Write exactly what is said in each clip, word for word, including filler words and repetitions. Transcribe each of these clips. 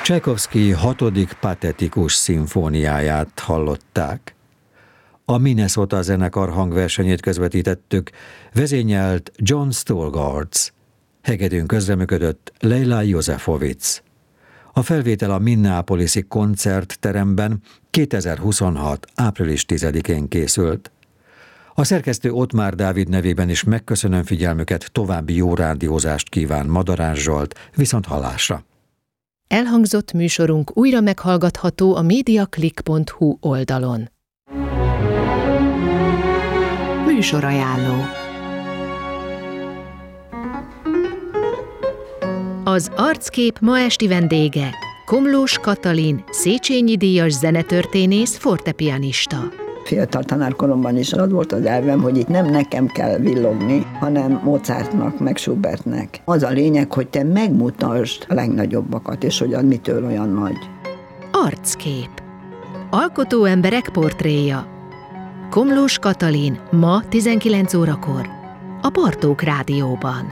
Csajkovszky hatodik patetikus szimfóniáját hallották. A Minnesota zenekar hangversenyét közvetítettük, vezényelt John Stolgarts. Hegedűn közreműködött Leila Józsefovicz. A felvétel a Minneapolisi koncertteremben kétezer-huszonhat. április tizedikén készült. A szerkesztő Ottmár Dávid nevében is megköszönöm figyelmüket, további jó rádiózást kíván Madarás Zsolt, viszont hallásra. Elhangzott műsorunk újra meghallgatható a mediaclick pont hu oldalon. Műsorajánló. Az Arckép ma esti vendége Komlós Katalin, Széchenyi díjas zenetörténész, fortepianista. Fiatal tanárkoromban is az volt az elvem, hogy itt nem nekem kell villogni, hanem Mozartnak, meg Schubertnek. Az a lényeg, hogy te megmutasd a legnagyobbakat, és hogy az mitől olyan nagy. Arckép. Alkotó emberek portréja. Komlós Katalin, ma tizenkilenc órakor. A Bartók Rádióban.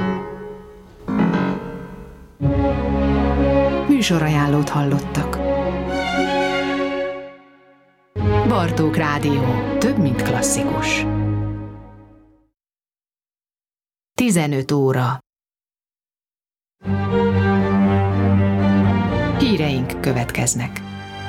Műsorajánlót hallottak. Bartók Rádió. Több, mint klasszikus. tizenöt óra. Híreink következnek.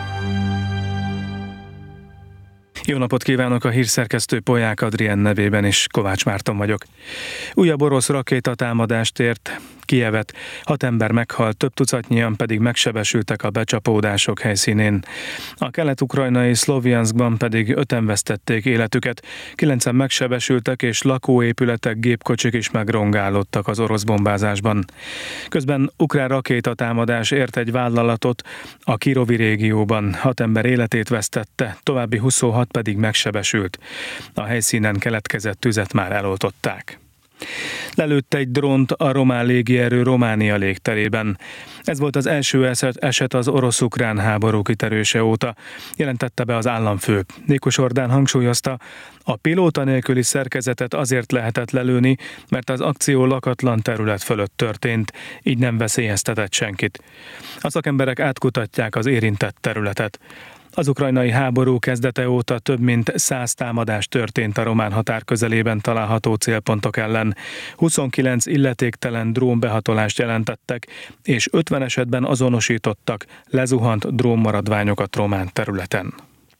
Jó napot kívánok, a hírszerkesztő Polyák Adrien nevében is, Kovács Márton vagyok. Újabb orosz rakétatámadást ért Kijevet, hat ember meghalt, több tucatnyian pedig megsebesültek a becsapódások helyszínén. A kelet-ukrajnai Szlovjanszkban pedig öten vesztették életüket, kilencen megsebesültek és lakóépületek, gépkocsik is megrongálódtak az orosz bombázásban. Közben ukrán rakétatámadás ért egy vállalatot a Kirovi régióban, hat ember életét vesztette, további huszonhat pedig megsebesült. A helyszínen keletkezett tüzet már eloltották. Lelőtt egy drónt a román légierő Románia légterében. Ez volt az első eset az orosz-ukrán háború kitörése óta, jelentette be az államfő. Nékus Orbán hangsúlyozta, a pilóta nélküli szerkezetet azért lehetett lelőni, mert az akció lakatlan terület fölött történt, így nem veszélyeztetett senkit. A szakemberek átkutatják az érintett területet. Az ukrajnai háború kezdete óta több mint száz támadás történt a román határ közelében található célpontok ellen. huszonkilenc illetéktelen drónbehatolást jelentettek, és ötven esetben azonosítottak lezuhant drónmaradványokat román területen.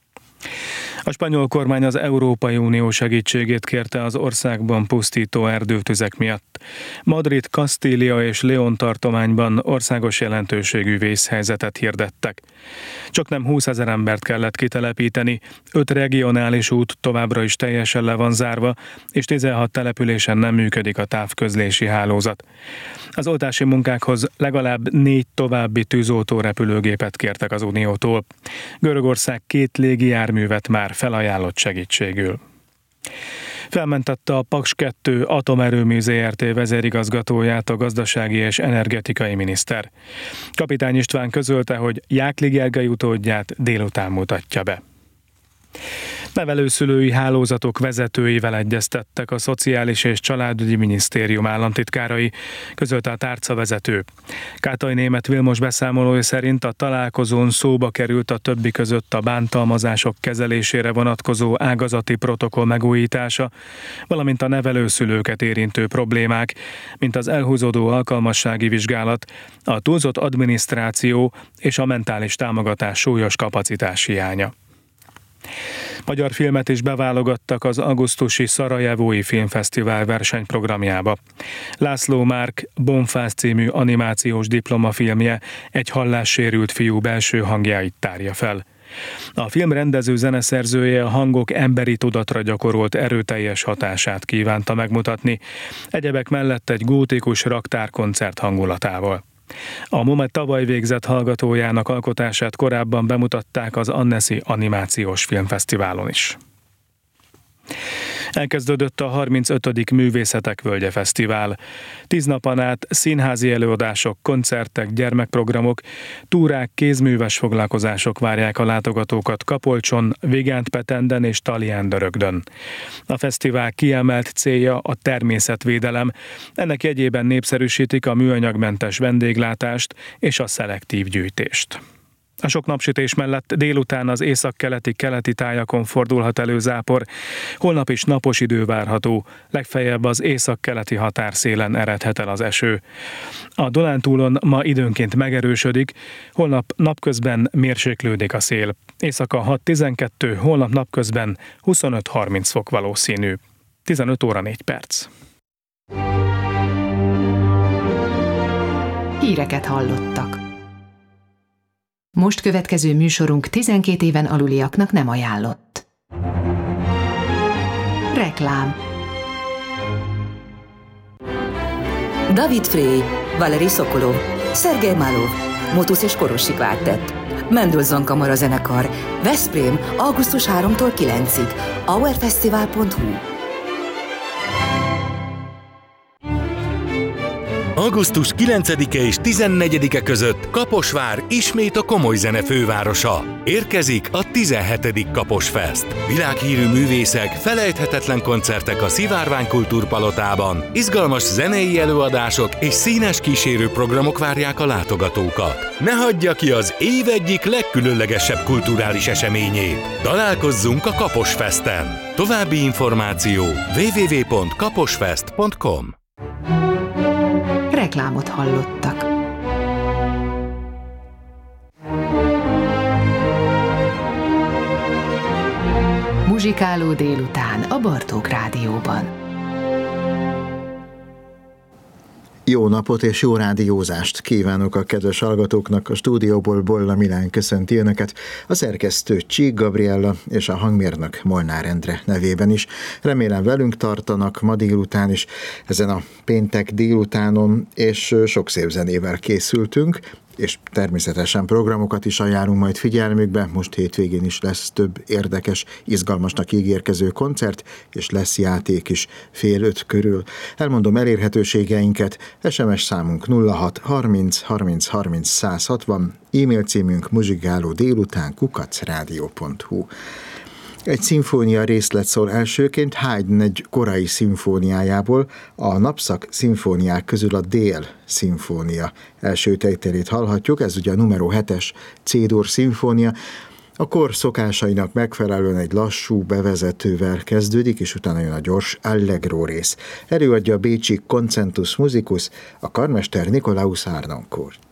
A spanyol kormány az Európai Unió segítségét kérte az országban pusztító erdőtüzek miatt. Madrid, Kastília és León tartományban országos jelentőségű vészhelyzetet hirdettek. Csaknem húszezer embert kellett kitelepíteni, öt regionális út továbbra is teljesen le van zárva, és tizenhat településen nem működik a távközlési hálózat. Az oltási munkákhoz legalább négy további tűzoltó repülőgépet kértek az Uniótól. Görögország két légijárművet már felajánlott segítségül. Felmentette a Paks kettő atomerőmű zé er té vezérigazgatóját a gazdasági és energetikai miniszter. Kapitány István közölte, hogy Jákli Gergely utódját délután mutatja be. Nevelőszülői hálózatok vezetőivel egyeztettek a Szociális és Családügyi Minisztérium államtitkárai, közölte a tárcavezető. Kátai Németh Vilmos beszámolója szerint a találkozón szóba került a többi között a bántalmazások kezelésére vonatkozó ágazati protokoll megújítása, valamint a nevelőszülőket érintő problémák, mint az elhúzódó alkalmassági vizsgálat, a túlzott adminisztráció és a mentális támogatás súlyos kapacitás hiánya. Magyar filmet is beválogattak az augusztusi Szarajevói Filmfesztivál versenyprogramjába. László Márk Bonfász című animációs diplomafilmje egy hallássérült fiú belső hangjait tárja fel. A film rendező zeneszerzője a hangok emberi tudatra gyakorolt erőteljes hatását kívánta megmutatni, egyebek mellett egy gótikus raktárkoncert hangulatával. A MOME tavaly végzett hallgatójának alkotását korábban bemutatták az Annecy Animációs Filmfesztiválon is. Elkezdődött a harmincötödik Művészetek Völgye Fesztivál. Tíz napon át színházi előadások, koncertek, gyermekprogramok, túrák, kézműves foglalkozások várják a látogatókat Kapolcson, Vigántpetenden és Talián-Dörögdön. A fesztivál kiemelt célja a természetvédelem, ennek jegyében népszerűsítik a műanyagmentes vendéglátást és a szelektív gyűjtést. A sok napsütés mellett délután az északkeleti keleti tájakon fordulhat elő zápor, holnap is napos idő várható, legfeljebb az északkeleti határszélen eredhet el az eső. A Dunántúlon ma időnként megerősödik, holnap napközben mérséklődik a szél. Éjszaka hat-tizenkettő, holnap napközben huszonöt-harminc fok valószínű. tizenöt óra négy perc. Híreket hallottak. Most következő műsorunk tizenkét éven aluliaknak nem ajánlott. Reklám. David Frey, Valeri Sokolov, Szergej Málov, Motusz és Korosi Kvártett, Mendelssohn Kamara Zenekar, Veszprém, augusztus harmadikától kilencedikéig, hourfestival pont hu. augusztus kilencedike és tizennegyedike között Kaposvár ismét a komoly zene fővárosa. Érkezik a tizenhetedik Kaposfest. Világhírű művészek, felejthetetlen koncertek a Szivárvány Kultúrpalotában, izgalmas zenei előadások és színes kísérőprogramok várják a látogatókat. Ne hagyja ki az év egyik legkülönlegesebb kulturális eseményét. Találkozzunk a Kaposfesten. További információ double-u double-u double-u pont kaposfest pont com. Reklámot hallottak. Muzsikáló délután a Bartók Rádióban. Jó napot és jó rádiózást kívánok a kedves hallgatóknak, a stúdióból Bolla Milán köszönti önöket, a szerkesztő Csík Gabriella és a hangmérnök Molnár Endre nevében is. Remélem velünk tartanak ma délután is, ezen a péntek délutánon, és sok szép zenével készültünk, és természetesen programokat is ajánlunk majd figyelmükbe. Most hétvégén is lesz több érdekes, izgalmasnak ígérkező koncert, és lesz játék is fél öt körül. Elmondom elérhetőségeinket: es em es számunk nulla hat harminc harminc harminc száz hatvan, e-mail címünk muzsikáló délután kukac rádió pont hu. Egy szimfónia részlet szól elsőként Haydn egy korai szimfóniájából, a Napszak szimfóniák közül a Dél szimfónia első tételét hallhatjuk, ez ugye a numero hetes C-dur szimfónia. A kor szokásainak megfelelően egy lassú bevezetővel kezdődik, és utána jön a gyors allegro rész. Előadja a bécsi Concentus Musicus, a karmester Nikolaus Harnoncourt.